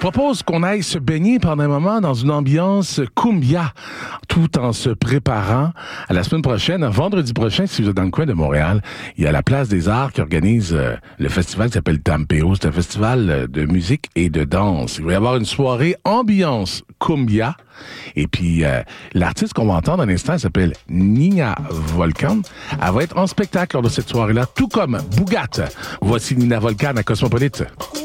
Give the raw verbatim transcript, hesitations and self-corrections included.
propose qu'on aille se baigner pendant un moment dans une ambiance cumbia, tout en se préparant à la semaine prochaine, vendredi prochain, si vous êtes dans le coin de Montréal. Il y a la Place des Arts qui organise euh, le festival qui s'appelle Tampeo. C'est un festival de musique et de danse. Il va y avoir une soirée ambiance cumbia. Et puis, euh, l'artiste qu'on va entendre à l'instant, elle s'appelle Nina Volcan. Elle va être en spectacle lors de cette soirée-là, tout comme Bougat. Voici Nina Volcan à Cosmopolite.